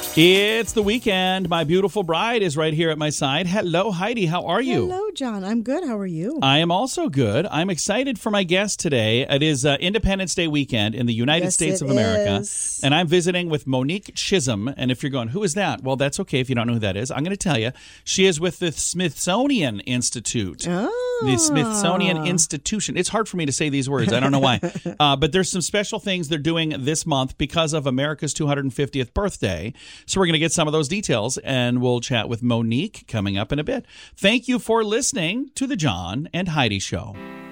It's the weekend. My beautiful bride is right here at my side. Hello, Heidi. How are you? Hello, John. I'm good. How are you? I am also good. I'm excited for my guest today. It is Independence Day weekend in the United States of America. And I'm visiting with Monique Chisholm. And if you're going, who is that? Well, that's okay if you don't know who that is. I'm going to tell you. She is with the Smithsonian Institute. The Smithsonian Institution. It's hard for me to say these words. I don't know why. But there's some special things they're doing this month because of America's 250th birthday. So we're going to get some of those details, and we'll chat with Monique coming up in a bit. Thank you for listening to the John and Heidi Show.